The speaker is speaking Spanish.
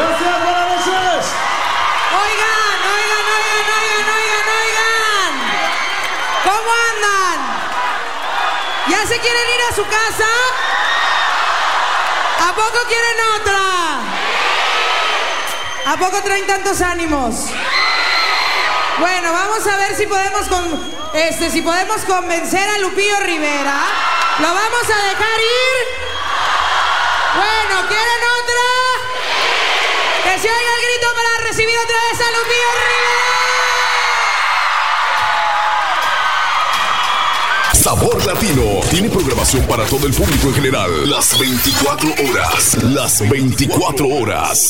Gracias, buenas noches. Oigan. ¿Cómo andan? ¿Ya se quieren ir a su casa? ¿A poco quieren otra? ¿A poco traen tantos ánimos? Bueno, vamos a ver si podemos convencer a Lupillo Rivera. ¿Lo vamos a dejar ir? Bueno, ¿quieren otra? Que se oiga el grito para recibir otra vez a Lupillo Rivera. Sabor Latino tiene programación para todo el público en general. Las 24 horas.